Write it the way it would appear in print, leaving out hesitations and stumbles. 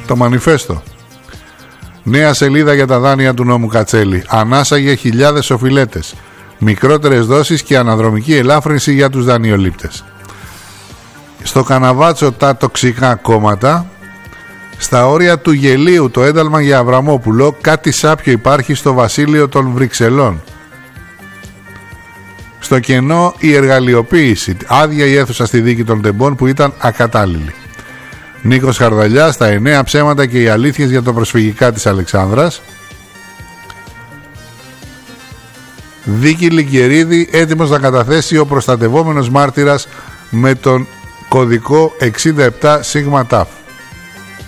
Το Μανιφέστο. Νέα σελίδα για τα δάνεια του νόμου Κατσέλη. Ανάσαγε χιλιάδες οφειλέτες. Μικρότερες δόσεις και αναδρομική ελάφρυνση για τους δανειολήπτες. Στο Καναβάτσο τα τοξικά κόμματα. Στα όρια του γελίου το ένταλμα για Αβραμόπουλο. Κάτι σάπιο υπάρχει στο βασίλειο των Βρυξελών. Στο κενό η εργαλειοποίηση. Άδεια η αίθουσα στη δίκη των τεμπών που ήταν ακατάλληλη. Νίκος Χαρδαλιάς, τα 9 ψέματα και οι αλήθειες για το προσφυγικά της Αλεξάνδρας. Δίκη Λιγκερίδη, έτοιμος να καταθέσει ο προστατευόμενος μάρτυρας με τον κωδικό 67 ΣΥΓΜΑ ΤΑΦ.